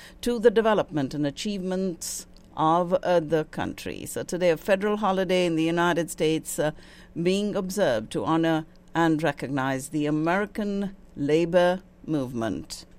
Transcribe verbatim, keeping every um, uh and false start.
to the development and achievements of uh, the country. So today, a federal holiday in the United States uh, being observed to honor and recognize the American labor movement.